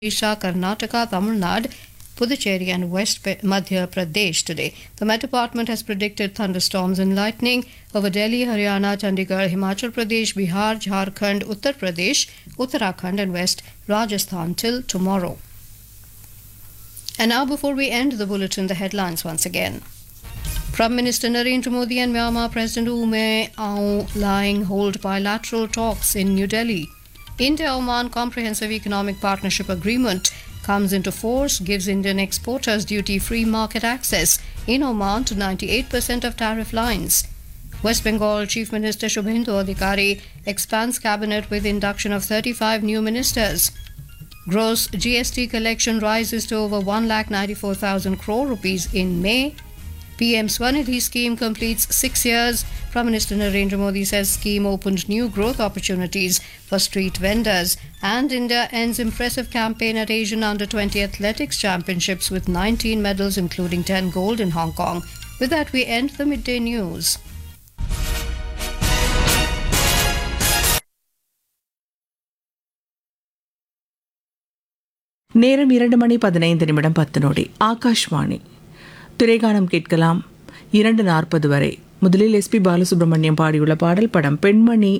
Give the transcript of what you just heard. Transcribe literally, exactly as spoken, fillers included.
Odisha, Karnataka, Tamil Nadu, Puducherry and West Pe- Madhya Pradesh today. The Met Department has predicted thunderstorms and lightning over Delhi, Haryana, Chandigarh, Himachal Pradesh, Bihar, Jharkhand, Uttar Pradesh, Uttarakhand and West Rajasthan till tomorrow. And now before we end the bulletin, the headlines once again. Prime Minister Narendra Modi and Myanmar President U M Aung Hlaing hold bilateral talks in New Delhi. India-Oman Comprehensive Economic Partnership Agreement comes into force, gives Indian exporters duty-free market access in Oman to ninety-eight percent of tariff lines. West Bengal Chief Minister Shubhendu Adhikari expands cabinet with induction of thirty-five new ministers. Gross G S T collection rises to over one lakh ninety-four thousand crore rupees in May. P M Swanidhi scheme completes six years. Prime Minister Narendra Modi says scheme opened new growth opportunities for street vendors. And India ends impressive campaign at Asian Under twenty Athletics Championships with nineteen medals, including ten gold in Hong Kong. With that, we end the midday news. நேரம் இரண்டு மணி பதினைந்து நிமிடம் பத்து நொடி. ஆகாஷ்வாணி திரைகானம் கேட்கலாம் இரண்டு நாற்பது வரை. முதலில் எஸ்பி பாலசுப்ரமணியம் பாடியுள்ள பாடல். படம் பெண்மணி